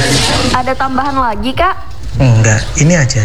Ada tambahan lagi, Kak? Enggak, ini aja.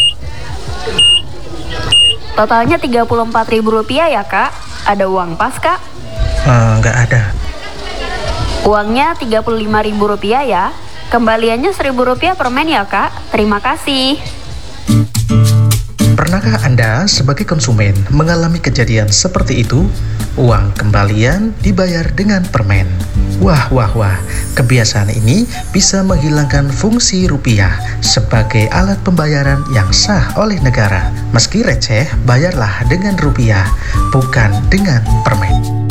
Totalnya Rp34.000 ya, Kak? Ada uang pas, Kak? Enggak ada. Uangnya Rp35.000 ya. Kembaliannya Rp1.000 per men ya, Kak. Terima kasih. Pernahkah Anda sebagai konsumen mengalami kejadian seperti itu? Uang kembalian dibayar dengan permen. Wah, kebiasaan ini bisa menghilangkan fungsi rupiah sebagai alat pembayaran yang sah oleh negara. Meski receh, bayarlah dengan rupiah, bukan dengan permen.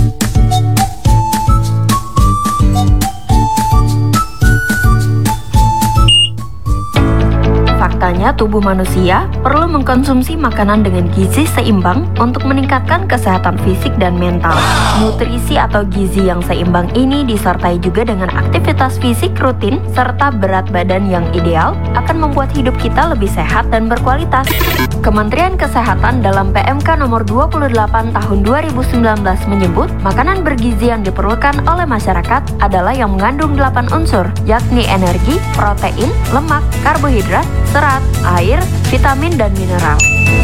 Faktanya, tubuh manusia perlu mengkonsumsi makanan dengan gizi seimbang untuk meningkatkan kesehatan fisik dan mental. Nutrisi atau gizi yang seimbang ini disertai juga dengan aktivitas fisik rutin serta berat badan yang ideal akan membuat hidup kita lebih sehat dan berkualitas. Kementerian Kesehatan dalam PMK nomor 28 tahun 2019 menyebut makanan bergizi yang diperlukan oleh masyarakat adalah yang mengandung 8 unsur, yakni energi, protein, lemak, karbohidrat, serat, air, vitamin, dan mineral.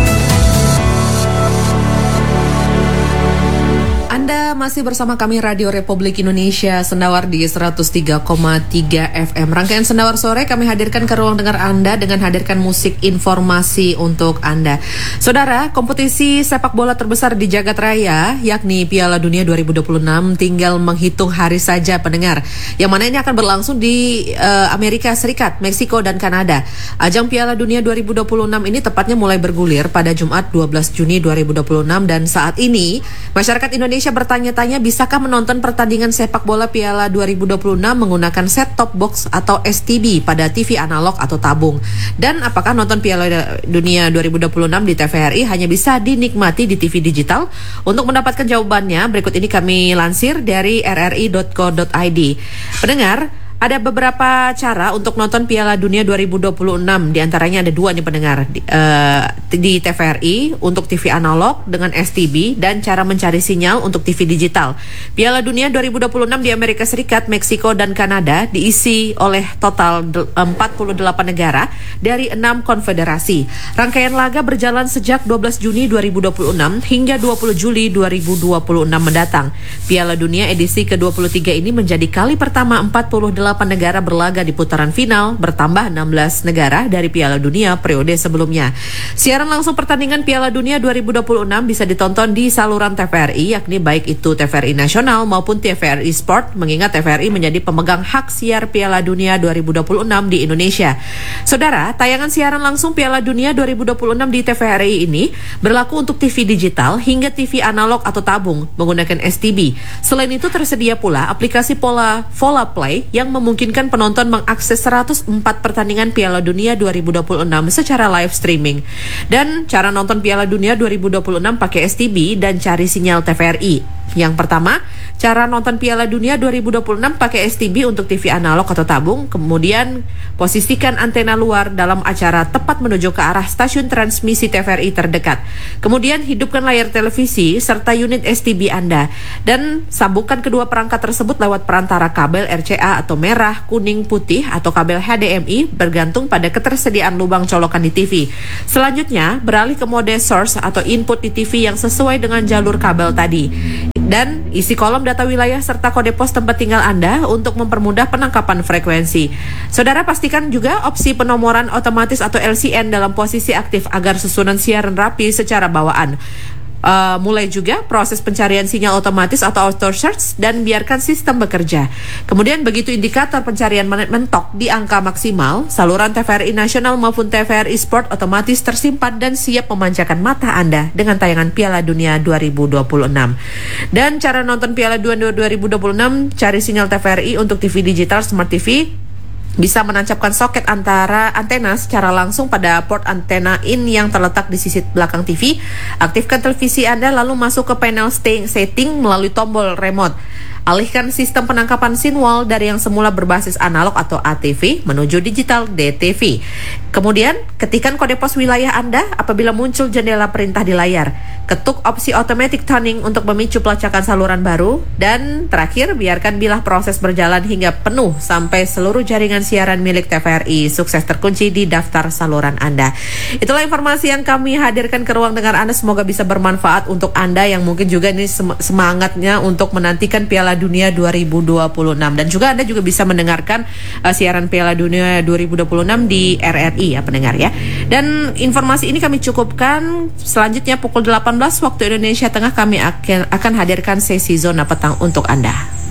Anda masih bersama kami Radio Republik Indonesia Sendawar di 103,3 FM. Rangkaian Sendawar Sore kami hadirkan ke ruang dengar Anda dengan hadirkan musik informasi untuk Anda. Saudara, kompetisi sepak bola terbesar di jagat raya yakni Piala Dunia 2026 tinggal menghitung hari saja pendengar. Yang mana ini akan berlangsung di Amerika Serikat, Meksiko, dan Kanada. Ajang Piala Dunia 2026 ini tepatnya mulai bergulir pada Jumat 12 Juni 2026 dan saat ini masyarakat Indonesia bertanya-tanya bisakah menonton pertandingan sepak bola Piala 2026 menggunakan set-top box atau STB pada TV analog atau tabung. Dan apakah nonton Piala Dunia 2026 di TVRI hanya bisa dinikmati di TV digital? Untuk mendapatkan jawabannya, berikut ini kami lansir dari rri.co.id. Pendengar, ada beberapa cara untuk nonton Piala Dunia 2026. Di antaranya ada dua nih pendengar. Di TVRI untuk TV analog dengan STB dan cara mencari sinyal untuk TV digital. Piala Dunia 2026 di Amerika Serikat, Meksiko, dan Kanada diisi oleh total 48 negara dari 6 konfederasi. Rangkaian laga berjalan sejak 12 Juni 2026 hingga 20 Juli 2026 mendatang. Piala Dunia edisi ke-23 ini menjadi kali pertama 48 negara berlaga di putaran final, bertambah 16 negara dari Piala Dunia periode sebelumnya. Siaran langsung pertandingan Piala Dunia 2026 bisa ditonton di saluran TVRI, yakni baik itu TVRI Nasional maupun TVRI Sport, mengingat TVRI menjadi pemegang hak siar Piala Dunia 2026 di Indonesia. Saudara, tayangan siaran langsung Piala Dunia 2026 di TVRI ini berlaku untuk TV digital hingga TV analog atau tabung menggunakan STB. Selain itu tersedia pula aplikasi Vola Play yang memungkinkan penonton mengakses 104 pertandingan Piala Dunia 2026 secara live streaming. Dan cara nonton Piala Dunia 2026 pakai STB dan cari sinyal TVRI. Yang pertama, cara nonton Piala Dunia 2026 pakai STB untuk TV analog atau tabung, kemudian posisikan antena luar dalam acara tepat menuju ke arah stasiun transmisi TVRI terdekat. Kemudian hidupkan layar televisi serta unit STB Anda dan sambungkan kedua perangkat tersebut lewat perantara kabel RCA atau merah, kuning, putih atau kabel HDMI bergantung pada ketersediaan lubang colokan di TV. Selanjutnya, beralih ke mode source atau input di TV yang sesuai dengan jalur kabel tadi. Dan isi kolom data wilayah serta kode pos tempat tinggal Anda untuk mempermudah penangkapan frekuensi. Saudara, pastikan juga opsi penomoran otomatis atau LCN dalam posisi aktif agar susunan siaran rapi secara bawaan. Mulai juga proses pencarian sinyal otomatis atau auto search dan biarkan sistem bekerja. Kemudian begitu indikator pencarian mentok di angka maksimal, saluran TVRI Nasional maupun TVRI Sport otomatis tersimpan dan siap memanjakan mata Anda dengan tayangan Piala Dunia 2026. Dan cara nonton Piala Dunia 2026, cari sinyal TVRI untuk TV digital Smart TV. Bisa menancapkan soket antara antena secara langsung pada port antena in yang terletak di sisi belakang TV. Aktifkan televisi Anda lalu masuk ke panel setting melalui tombol remote. Alihkan sistem penangkapan scene wall dari yang semula berbasis analog atau ATV menuju digital DTV. Kemudian, ketikkan kode pos wilayah Anda apabila muncul jendela perintah di layar. Ketuk opsi automatic tuning untuk memicu pelacakan saluran baru. Dan terakhir, biarkan bilah proses berjalan hingga penuh sampai seluruh jaringan siaran milik TVRI sukses terkunci di daftar saluran Anda. Itulah informasi yang kami hadirkan ke ruang dengar Anda. Semoga bisa bermanfaat untuk Anda yang mungkin juga ini semangatnya untuk menantikan Piala Dunia 2026. Dan juga Anda juga bisa mendengarkan siaran Piala Dunia 2026 di RRI ya pendengar ya. Dan informasi ini kami cukupkan. Selanjutnya pukul 18 waktu Indonesia Tengah kami akan hadirkan sesi Zona Petang untuk Anda.